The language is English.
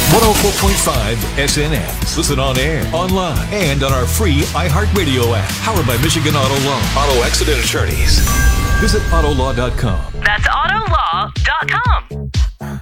104.5 SNX. Listen on air, online, and on our free iHeartRadio app. Powered by Michigan Auto Law. Auto accident attorneys. Visit Autolaw.com. That's Autolaw.com.